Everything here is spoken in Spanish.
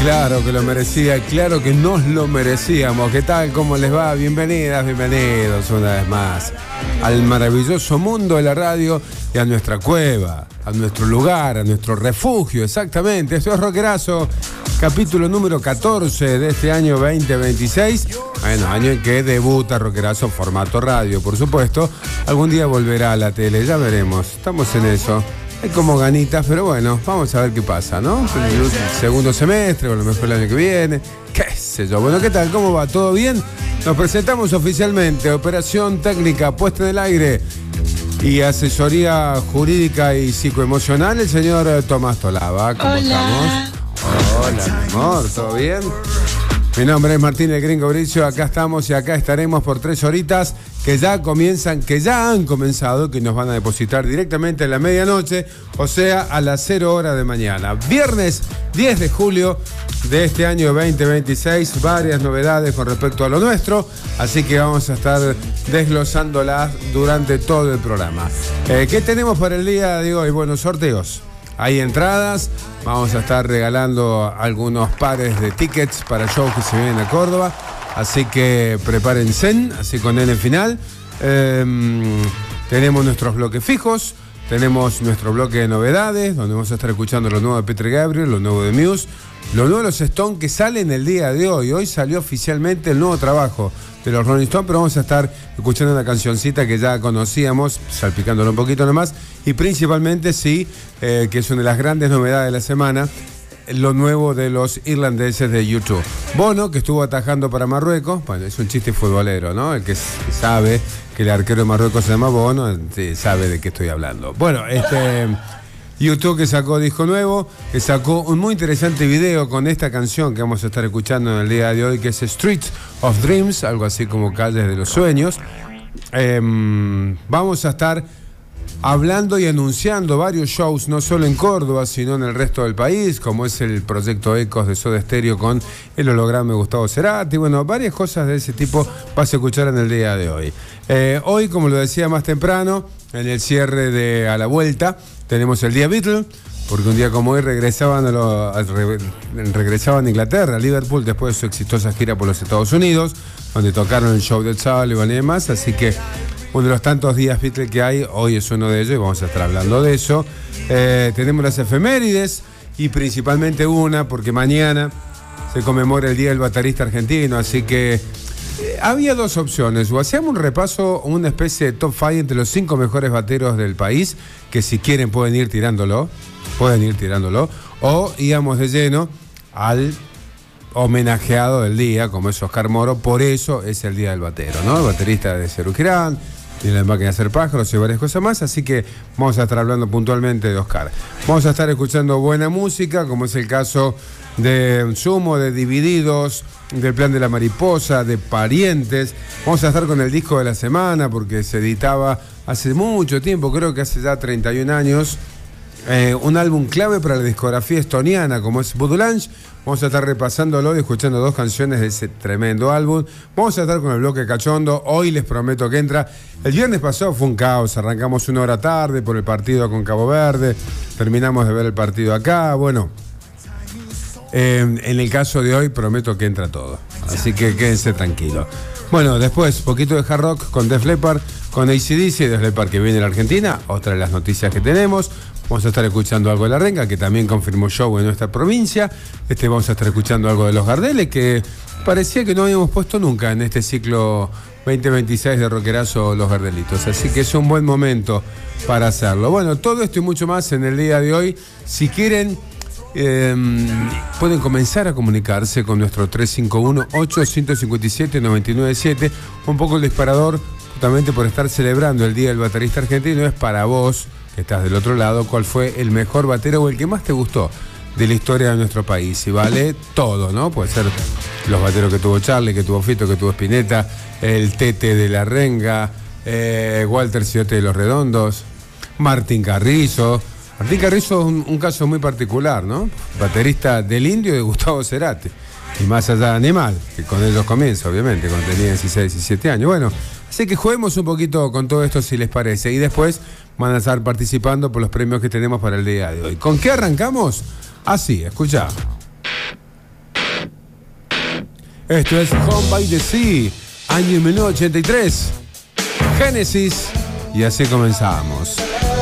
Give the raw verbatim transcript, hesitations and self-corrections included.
Claro que lo merecía, claro que nos lo merecíamos. ¿Qué tal? ¿Cómo les va? Bienvenidas, bienvenidos una vez más al maravilloso mundo de la radio y a nuestra cueva, a nuestro lugar, a nuestro refugio, exactamente. Esto es Rockerazo, capítulo número catorce de este año veinte veintiséis. Bueno, año en que debuta Rockerazo formato radio, por supuesto. Algún día volverá a la tele, ya veremos. Estamos en eso. Hay como ganitas, pero bueno, vamos a ver qué pasa, ¿no? El segundo semestre, o a lo mejor el año que viene, qué sé yo. Bueno, ¿qué tal? ¿Cómo va? ¿Todo bien? Nos presentamos oficialmente. Operación técnica, puesta en el aire y asesoría jurídica y psicoemocional, el señor Tomás Tolaba. ¿Cómo Hola. estamos? Hola, mi amor, ¿todo bien? Mi nombre es Martín el Gringo Bricio, acá estamos y acá estaremos por tres horitas que ya comienzan, que ya han comenzado, que nos van a depositar directamente en la medianoche, o sea, a las cero horas de mañana. Viernes diez de julio de este año veinte veintiséis, varias novedades con respecto a lo nuestro, así que vamos a estar desglosándolas durante todo el programa. Eh, ¿Qué tenemos para el día de hoy? Bueno, sorteos. Hay entradas, vamos a estar regalando algunos pares de tickets para shows que se vienen a Córdoba, así que prepárense, así con N final. Eh, tenemos nuestros bloques fijos, tenemos nuestro bloque de novedades, donde vamos a estar escuchando lo nuevo de Peter Gabriel, lo nuevo de Muse, lo nuevo de los Stones que sale en el día de hoy. Hoy salió oficialmente el nuevo trabajo de los Rolling Stones, pero vamos a estar escuchando una cancioncita que ya conocíamos, salpicándolo un poquito nomás, y principalmente sí, eh, que es una de las grandes novedades de la semana, lo nuevo de los irlandeses de YouTube. Bono, que estuvo atajando para Marruecos, bueno, es un chiste futbolero, ¿no? El que sabe que el arquero de Marruecos se llama Bono, sabe de qué estoy hablando. Bueno, este... YouTube que sacó disco nuevo, que sacó un muy interesante video con esta canción que vamos a estar escuchando en el día de hoy, que es Streets of Dreams, algo así como Calles de los Sueños. Eh, vamos a estar hablando y anunciando varios shows, no solo en Córdoba, sino en el resto del país, como es el proyecto Ecos de Soda Stereo con el holograma de Gustavo Cerati. Bueno, varias cosas de ese tipo vas a escuchar en el día de hoy. Eh, hoy, como lo decía más temprano, en el cierre de A la Vuelta, tenemos el día Beatle, porque un día como hoy regresaban a, lo, a re, regresaban a Inglaterra, a Liverpool, después de su exitosa gira por los Estados Unidos, donde tocaron el show del Sullivan y demás, así que uno de los tantos días Beatle que hay, hoy es uno de ellos y vamos a estar hablando de eso. Eh, tenemos las efemérides y principalmente una, porque mañana se conmemora el Día del Baterista Argentino, así que eh, había dos opciones: o hacíamos un repaso, una especie de top cinco entre los cinco mejores bateros del país, que si quieren pueden ir tirándolo, pueden ir tirándolo, o íbamos de lleno al homenajeado del día, como es Oscar Moro, por eso es el Día del Batero, ¿no? El baterista de Cerú Girán, tiene la máquina de hacer pájaros y varias cosas más, así que vamos a estar hablando puntualmente de Oscar. Vamos a estar escuchando buena música, como es el caso de Sumo, de Divididos, del Plan de la Mariposa, de Parientes. Vamos a estar con el disco de la semana, porque se editaba hace mucho tiempo, creo que hace ya treinta y un años, eh, un álbum clave para la discografía estoniana, como es Voodoo Lounge. Vamos a estar repasándolo y escuchando dos canciones de ese tremendo álbum. Vamos a estar con el bloque cachondo. Hoy les prometo que entra. El viernes pasado fue un caos. Arrancamos una hora tarde por el partido con Cabo Verde. Terminamos de ver el partido acá. Bueno, eh, en el caso de hoy prometo que entra todo. Así que quédense tranquilos. Bueno, después, poquito de hard rock con Def Leppard, con A C D C, Def Leppard que viene a la Argentina. Otra de las noticias que tenemos. Vamos a estar escuchando algo de La Renga, que también confirmó show en nuestra provincia. Este, vamos a estar escuchando algo de Los Gardeles, que parecía que no habíamos puesto nunca en este ciclo veinte veintiséis de Rockerazo Los Gardelitos. Así que es un buen momento para hacerlo. Bueno, todo esto y mucho más en el día de hoy. Si quieren, eh, pueden comenzar a comunicarse con nuestro tres cinco uno, ocho cinco siete, nueve nueve siete. Un poco el disparador, justamente por estar celebrando el Día del Baterista Argentino, es para vos, que estás del otro lado, cuál fue el mejor batero o el que más te gustó de la historia de nuestro país. Y vale todo, ¿no? Puede ser los bateros que tuvo Charlie, que tuvo Fito, que tuvo Spinetta, el Tete de La Renga, eh, Walter Ciote de Los Redondos, Martín Carrizo. Martín Carrizo es un, un caso muy particular, ¿no? Baterista del Indio de Gustavo Cerati. Y más allá de Animal, que con ellos comienza, obviamente, cuando tenía dieciséis, diecisiete años. Bueno, así que juguemos un poquito con todo esto, si les parece. Y después van a estar participando por los premios que tenemos para el día de hoy. ¿Con qué arrancamos? Así, escuchá. Esto es Home by the Sea, año mil novecientos ochenta y tres. Génesis. Y así comenzamos.